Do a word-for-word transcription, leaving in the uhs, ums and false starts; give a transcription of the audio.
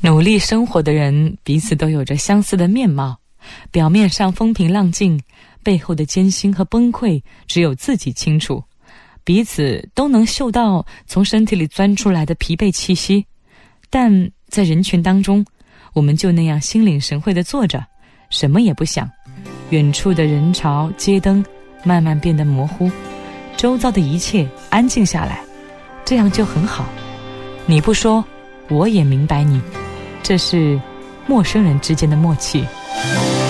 努力生活的人彼此都有着相似的面貌，表面上风平浪静，背后的艰辛和崩溃只有自己清楚，彼此都能嗅到从身体里钻出来的疲惫气息。但在人群当中，我们就那样心领神会地坐着，什么也不想。远处的人潮街灯慢慢变得模糊，周遭的一切安静下来，这样就很好。你不说，我也明白你，这是陌生人之间的默契。